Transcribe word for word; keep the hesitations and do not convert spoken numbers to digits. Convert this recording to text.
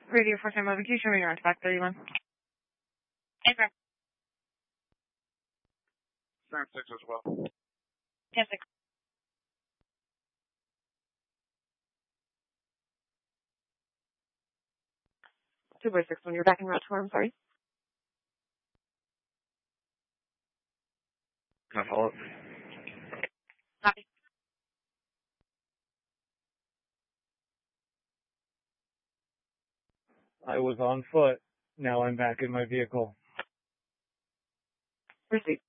Radio four ten Vacation, we are on track thirty-one. Okay. San six as well. Ten six. Two by six, when you're back in route four, I'm sorry. Can I follow up? Copy. I was on foot. Now I'm back in my vehicle. Receipt.